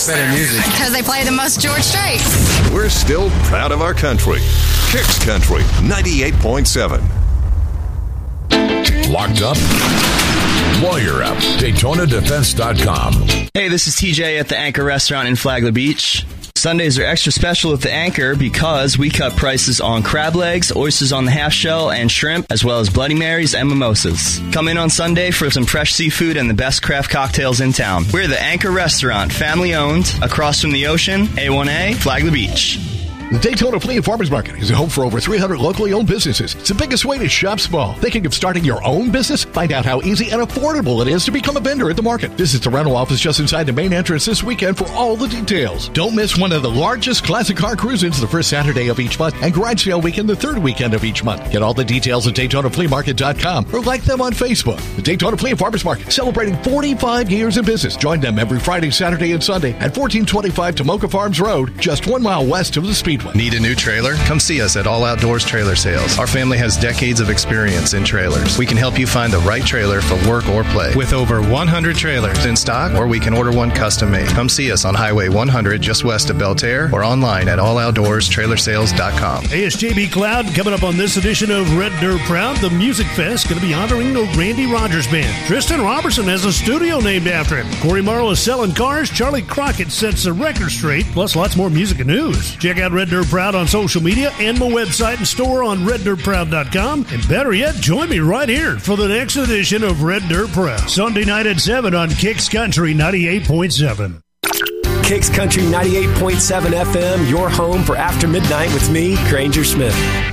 Better music. Because they play the most George Strait. We're still proud of our country. Kicks Country 98.7. Locked up? Lawyer up. DaytonaDefense.com. Hey, this is TJ at the Anchor Restaurant in Flagler Beach. Sundays are extra special at the Anchor because we cut prices on crab legs, oysters on the half shell, and shrimp, as well as Bloody Marys and mimosas. Come in on Sunday for some fresh seafood and the best craft cocktails in town. We're the Anchor Restaurant, family owned, across from the ocean, A1A, Flagler Beach. The Daytona Flea and Farmers Market is a home for over 300 locally owned businesses. It's the biggest way to shop small. Thinking of starting your own business? Find out how easy and affordable it is to become a vendor at the market. Visit the rental office just inside the main entrance this weekend for all the details. Don't miss one of the largest classic car cruise-ins the first Saturday of each month and garage sale weekend the third weekend of each month. Get all the details at DaytonaFleaMarket.com or like them on Facebook. The Daytona Flea and Farmers Market, celebrating 45 years in business. Join them every Friday, Saturday, and Sunday at 1425 Tomoka Farms Road, just 1 mile west of the Speedway. Need a new trailer? Come see us at All Outdoors Trailer Sales. Our family has decades of experience in trailers. We can help you find the right trailer for work or play. With over 100 trailers in stock, or we can order one custom made. Come see us on Highway 100 just west of Belterre or online at alloutdoorstrailersales.com. Hey, it's JB Cloud. Coming up on this edition of Red Dirt Proud, the Music Fest going to be honoring the Randy Rogers Band. Tristan Robertson has a studio named after him. Corey Morrow is selling cars. Charlie Crockett sets the record straight, plus lots more music and news. Check out Red Dirt Proud on social media and my website and store on reddirtproud.com. And better yet, join me right here for the next edition of Red Dirt Proud. Sunday night at 7 on Kicks Country 98.7. Kicks Country 98.7 FM, your home for After Midnight with me, Granger Smith.